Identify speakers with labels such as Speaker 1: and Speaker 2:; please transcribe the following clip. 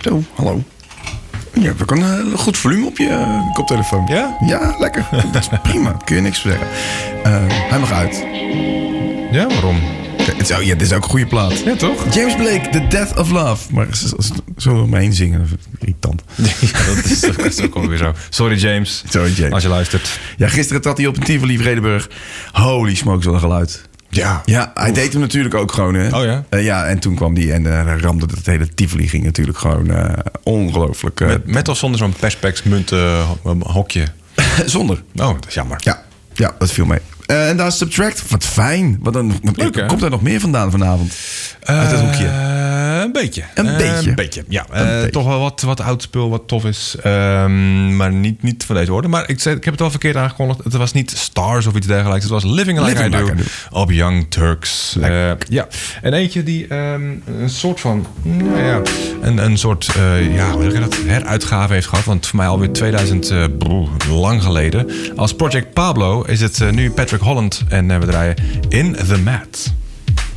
Speaker 1: Zo, hallo. Je hebt ook een goed volume op je koptelefoon.
Speaker 2: Ja?
Speaker 1: Ja, lekker. Dat is prima. Daar kun je niks voor zeggen. Hij mag uit.
Speaker 2: Ja, waarom?
Speaker 1: Dit is ook een goede plaat.
Speaker 2: Ja, toch?
Speaker 1: James Blake, The Death of Love. Maar zo door me heen zingen, dat vind ik irritant.
Speaker 2: Ja, dat is ook alweer zo. Sorry James. Als je luistert.
Speaker 1: Ja, gisteren trad hij op een Tivoli Vredenburg. Holy smoke, wat een geluid. Ja, hij deed hem natuurlijk ook gewoon. Hè?
Speaker 2: Oh ja?
Speaker 1: Ja, en toen kwam hij en ramde het hele Tivoli. Ging natuurlijk gewoon ongelooflijk.
Speaker 2: Met of zonder zo'n perspex munten hokje?
Speaker 1: Zonder.
Speaker 2: Oh, dat is jammer.
Speaker 1: Ja, dat viel mee. En daar is Subtract. Wat fijn.
Speaker 2: Leuk, hè?
Speaker 1: Komt daar nog meer vandaan vanavond? Uit het hoekje.
Speaker 2: Een beetje.
Speaker 1: Een
Speaker 2: beetje, ja.
Speaker 1: Een beetje.
Speaker 2: Toch wel wat oud spul, wat tof is. Maar niet van deze woorden. Maar ik heb het wel verkeerd aangekondigd. Het was niet Stars of iets dergelijks. Het was Living Like I Do op Young Turks. Ja. En eentje die een soort van... een soort hoe zeg je dat? Heruitgave heeft gehad. Want voor mij alweer 2000 lang geleden. Als Project Pablo is het nu Patrick Holland. En we draaien In The Mat.